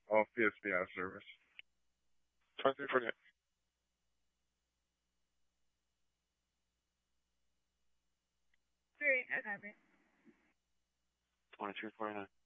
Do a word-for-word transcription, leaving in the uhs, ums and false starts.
All P S P out of service. twenty-three forty-eight. Three, I copy. twenty-three forty-nine.